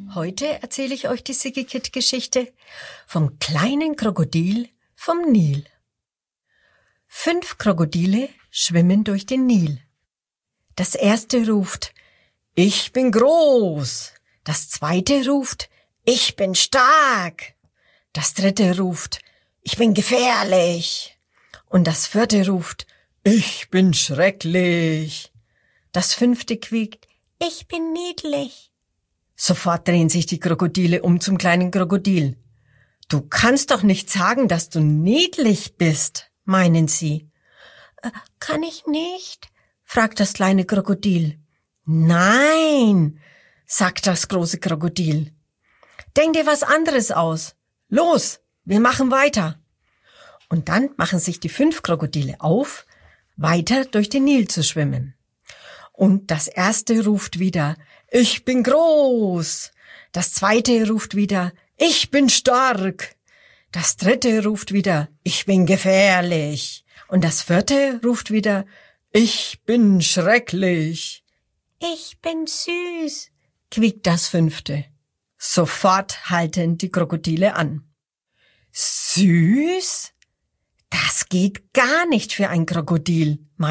Heute erzähle ich euch die Siggi-Kid-Geschichte vom kleinen Krokodil vom Nil. 5 Krokodile schwimmen durch den Nil. Das erste ruft, ich bin groß. Das zweite ruft, ich bin stark. Das dritte ruft, ich bin gefährlich. Und das vierte ruft, ich bin schrecklich. Das fünfte quiekt, ich bin niedlich. Sofort drehen sich die Krokodile um zum kleinen Krokodil. Du kannst doch nicht sagen, dass du niedlich bist, meinen sie. Kann ich nicht? Fragt das kleine Krokodil. Nein, sagt das große Krokodil. Denk dir was anderes aus. Los, wir machen weiter. Und dann machen sich die 5 Krokodile auf, weiter durch den Nil zu schwimmen. Und das erste ruft wieder, ich bin groß. Das zweite ruft wieder, ich bin stark. Das dritte ruft wieder, ich bin gefährlich. Und das vierte ruft wieder, ich bin schrecklich. Ich bin süß, quiekt das fünfte. Sofort halten die Krokodile an. Süß? Das geht gar nicht für ein Krokodil,